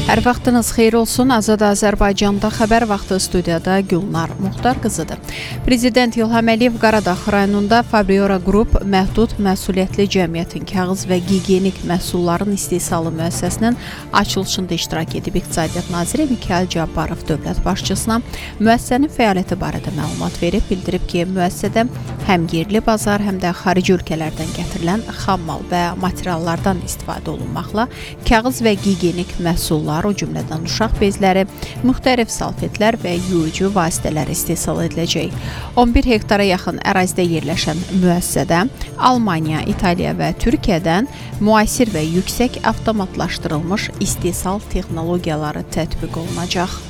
Hər vaxtınız xeyir olsun. Azad Azərbaycanda xəbər vaxtı studiyada Gülnar Muxtar qızıdır. Prezident İlham Əliyev Qaradağ rayonunda Fabriora Qrup məhdud məsuliyyətli cəmiyyətin kağız və gigiyenik məhsulların istehsalı müəssisəsinin açılışında iştirak edib. İqtisadiyyat naziri Mikayıl Cabbarov dövlət başçısına müəssisənin fəaliyyəti barədə məlumat verib, bildirib ki, müəssisədə həm yerli bazar, həm də xarici ölkələrdən gətirilən xammal və materiallardan istifadə olunmaqla kağız və gigiyenik məhsullar, o cümlədən uşaq bezləri, müxtəlif salfetlər və yuyucu vasitələr istehsal ediləcək. 11 hektara yaxın ərazidə yerləşən müəssisədə Almaniya, İtaliya və Türkiyədən müasir və yüksək avtomatlaşdırılmış istehsal texnologiyaları tətbiq olunacaq.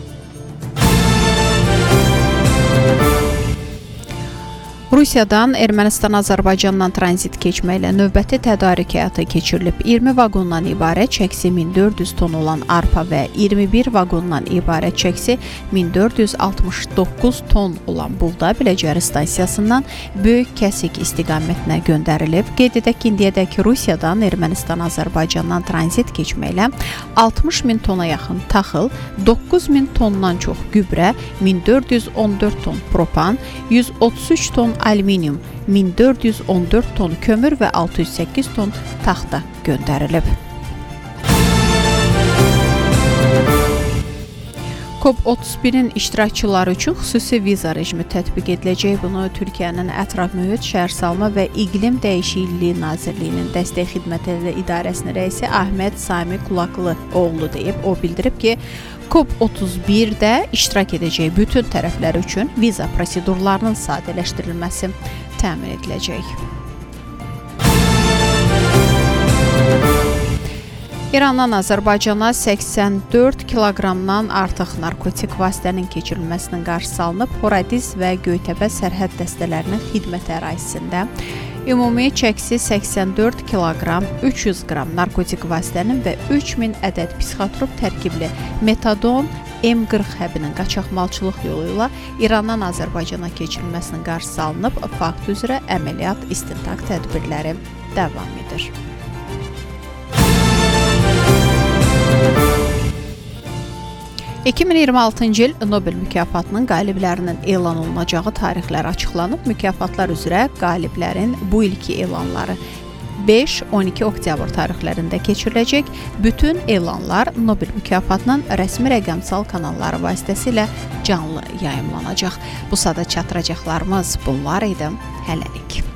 Rusiyadan Ermənistan Azərbaycandan tranzit keçməklə növbəti tədarik həyata keçirilib. 20 vaqondan ibarət çəksi 1400 ton olan arpa və 21 vaqondan ibarət çəksi 1469 ton olan buğda Biləcəri stansiyasından Böyük Kəsik istiqamətinə göndərilib. Qeyd edək ki, indiyədək Rusiyadan Ermənistan Azərbaycandan tranzit keçməklə 60 min tona yaxın taxıl, 9 min tondan çox gübrə, 1414 ton propan, 133 ton alüminium, 1414 ton kömür və 608 ton taxta göndərilib. COP31-in iştirakçıları üçün xüsusi viza rejimi tətbiq ediləcək. Bunu Türkiyənin Ətraf Mühit, Şəhərsalma və İqlim Dəyişikliyi Nazirliyinin Dəstək Xidmətləri İdarəsinin rəisi Əhməd Sami Qulaqlıoğlu deyib. O bildirib ki, COP31-də iştirak edəcək bütün tərəflər üçün viza prosedurlarının sadələşdirilməsi təmin ediləcək. İrandan Azərbaycana 84 kiloqramdan artıq narkotik vasitənin keçirilməsinin qarşısı alınıb. Horadiz və Göytəpə sərhəd dəstələrinin xidmət ərazisində ümumi çəksi 84 kiloqram 300 qram narkotik vasitənin və 3000 ədəd psixotrop tərkibli metadon M40 həbinin qaçaqmalçılıq yolu ilə İrandan Azərbaycana keçirilməsinin qarşısı alınıb. Fakt üzrə əməliyyat istintaq tədbirləri davam edir. ...2026-cı il Nobel mükafatının qaliblərinin elan olunacağı tarixlər açıqlanıb. Mükafatlar üzrə qaliblərin bu ilki elanları 5-12 oktyabr tarixlərində keçiriləcək. Bütün elanlar Nobel mükafatının rəsmi rəqəmsal kanalları vasitəsilə canlı yayımlanacaq. Bu sada çatdıracaqlarımız bunlar idi. Hələlik.